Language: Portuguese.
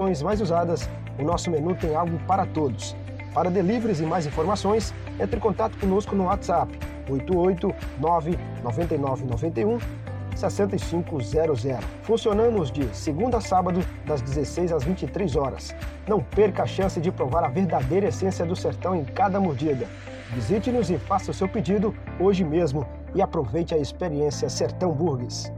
opções mais usadas, o nosso menu tem algo para todos. Para deliveries e mais informações, entre em contato conosco no WhatsApp 889-9991-6500. Funcionamos de segunda a sábado, das 16 às 23 horas. Não perca a chance de provar a verdadeira essência do sertão em cada mordida. Visite-nos e faça o seu pedido hoje mesmo e aproveite a experiência Sertão Burgers.